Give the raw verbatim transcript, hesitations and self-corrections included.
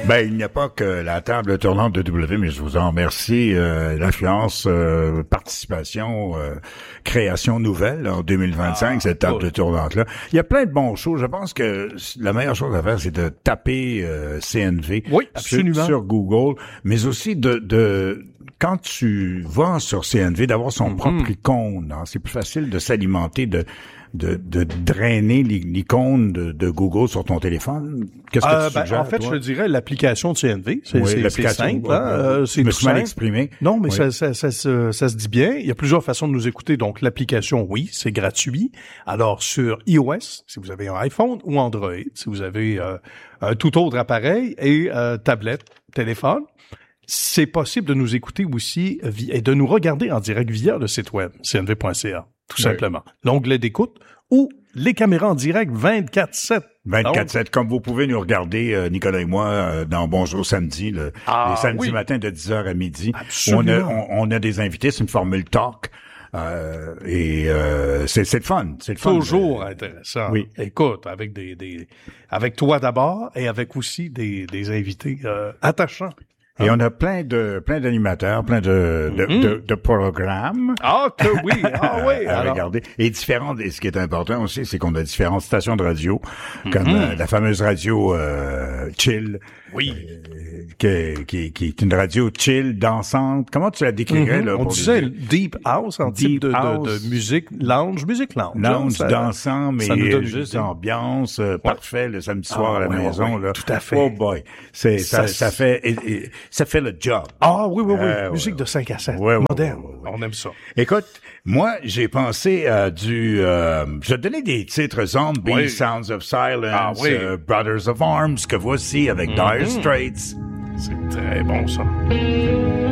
Ben, il n'y a pas que la table tournante de W, mais je vous en remercie. Euh, l'influence, euh, participation, euh, création nouvelle en deux mille vingt-cinq, ah, cette table cool. tournante-là. Il y a plein de bons shows. Je pense que la meilleure chose à faire, c'est de taper euh, C N V oui, absolument. Sur, sur Google, mais aussi de... de quand tu vas sur C N V, d'avoir son mm-hmm. propre icône. Hein, c'est plus facile de s'alimenter, de de, de drainer l'icône de, de Google sur ton téléphone. Qu'est-ce que euh, tu ben, suggères, En fait, toi? je dirais l'application de C N V. C'est, oui, c'est, c'est simple. Hein? Euh, c'est je me suis simple. mal exprimé. Non, mais oui. ça, ça, ça, ça, ça se dit bien. Il y a plusieurs façons de nous écouter. Donc, l'application, oui, c'est gratuit. Alors, sur iOS, si vous avez un iPhone, ou Android, si vous avez euh, un tout autre appareil, et euh, tablette, téléphone, c'est possible de nous écouter aussi et de nous regarder en direct via le site web, c n v point c a, tout oui. simplement. L'onglet d'écoute ou les caméras en direct vingt-quatre sept. vingt-quatre sept, comme vous pouvez nous regarder, euh, Nicolas et moi, euh, dans Bonjour Samedi, le, ah, les samedis oui. matins de dix heures à midi. Absolument. On a, on, on a des invités, c'est une formule talk. Euh, et euh, c'est, c'est le fun, c'est le fun. Toujours euh, intéressant. Oui. Écoute, avec des, des, avec toi d'abord et avec aussi des, des invités euh, attachants. Et on a plein de plein d'animateurs, plein de de, mm-hmm. de, de programmes. Ah que oui, ah oui. à alors. regarder. Et différentes. Et ce qui est important aussi, c'est qu'on a différentes stations de radio, mm-hmm. comme euh, la fameuse radio euh, Chill. Oui. Euh, qui, qui, qui est une radio chill, dansante. Comment tu la décrirais, mm-hmm. là? On pour disait les... deep house en deep type de, house. De, de musique lounge, musique lounge. Lounge, ça, dansant, mais ça nous donne juste une ambiance euh, ouais. parfait le samedi soir ah, à la ouais, maison, ouais, là. Tout à fait. Oh boy. C'est, ça, ça, ça fait, et, et, ça fait le job. Ah oui, oui, oui. Euh, musique ouais, de cinq à sept. Ouais, ouais, moderne. Ouais, ouais, ouais. On aime ça. Écoute, moi, j'ai pensé à du, euh, je vais te donner des titres Zombie, oui. Sounds of Silence, ah, oui. euh, Brothers of Arms, que voici avec mm-hmm. Dire Straits. C'est très bon, ça.